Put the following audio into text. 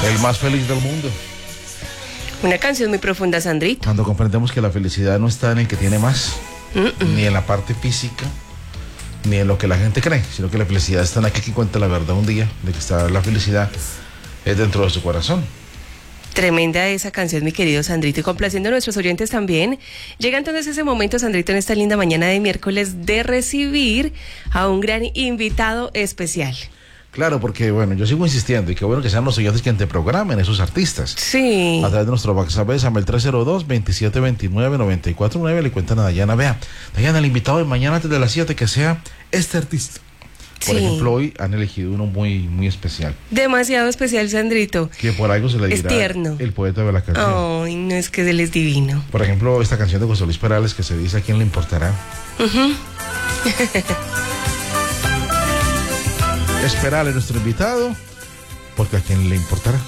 El más feliz del mundo. Una canción muy profunda, Sandrito. Cuando comprendemos que la felicidad no está en el que tiene más, ni en la parte física, ni en lo que la gente cree, sino que la felicidad está en aquel que cuenta la verdad un día, de que está la felicidad es dentro de su corazón. Tremenda esa canción, mi querido Sandrito, y complaciendo a nuestros oyentes también. Llega entonces ese momento, Sandrito, en esta linda mañana de miércoles, de recibir a un gran invitado especial. Claro, porque bueno, yo sigo insistiendo, y qué bueno que sean los oyentes quienes te programen esos artistas. Sí. A través de nuestro WhatsApp, llama el 302-2729-949, le cuentan a Dayana, vea, Dayana, el invitado de mañana antes de las 7, que sea este artista. Por ejemplo, hoy han elegido uno muy, muy especial. Demasiado especial, Sandrito. Que por algo se le dirá es tierno. El poeta de la canción. Ay, no, es que él es divino. Por ejemplo, esta canción de José Luis Perales que se dice: ¿a quién le importará? Es Perales nuestro invitado, porque a quién le importará.